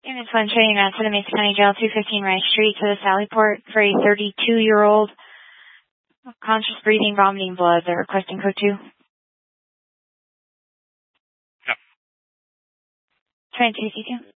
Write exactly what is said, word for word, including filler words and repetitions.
Unit one training out to the Mesa County Jail, two fifteen Rice Street to the Sallyport for a thirty-two-year-old conscious breathing, vomiting blood. They're requesting code two. Yeah. twenty-two C two.